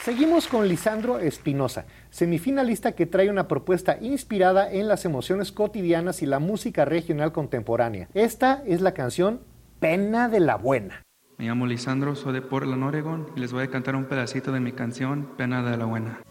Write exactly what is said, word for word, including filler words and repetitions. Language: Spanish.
Seguimos con Lisandro Espinosa, semifinalista que trae una propuesta inspirada en las emociones cotidianas y la música regional contemporánea. Esta es la canción Pena de la Buena. Me llamo Lisandro, soy de Portland, Oregon, y les voy a cantar un pedacito de mi canción Pena de la Buena.